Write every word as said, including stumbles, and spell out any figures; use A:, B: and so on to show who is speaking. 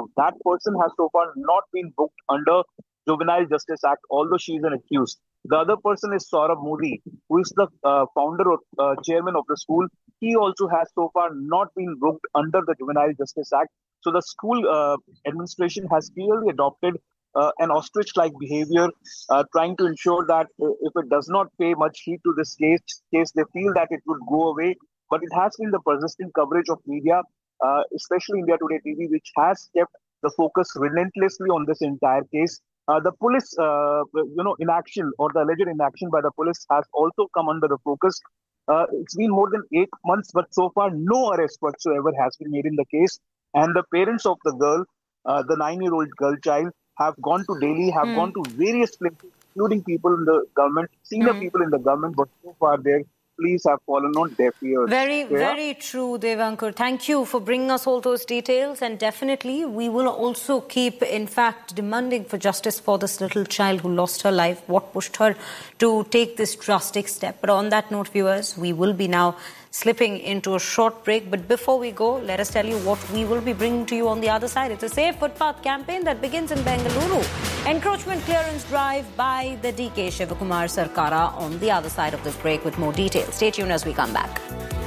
A: that person has so far not been booked under Juvenile Justice Act, although she is an accused. The other person is Saurabh Modi, who is the uh, founder or uh, chairman of the school. He also has so far not been booked under the Juvenile Justice Act. So the school uh, administration has clearly adopted uh, an ostrich-like behavior, uh, trying to ensure that uh, if it does not pay much heed to this case, case, they feel that it will go away. But it has been the persistent coverage of media, uh, especially India Today T V, which has kept the focus relentlessly on this entire case. Uh, the police, uh, you know, inaction or the alleged inaction by the police has also come under the focus. Uh, it's been more than eight months, but so far no arrest whatsoever has been made in the case. And the parents of the girl, uh, the nine-year-old girl child, have gone to Delhi, have mm. gone to various places, including people in the government, senior mm. people in the government, but so far their pleas have fallen on deaf ears.
B: Very,
A: yeah.
B: very true, Devankar. Thank you for bringing us all those details. And definitely, we will also keep, in fact, demanding for justice for this little child who lost her life. What pushed her to take this drastic step? But on that note, viewers, we will be now slipping into a short break. But before we go, let us tell you what we will be bringing to you on the other side. It's a Safe Footpath campaign that begins in Bengaluru. Encroachment clearance drive by the D K Shivakumar Sarkara on the other side of this break with more details. Stay tuned as we come back.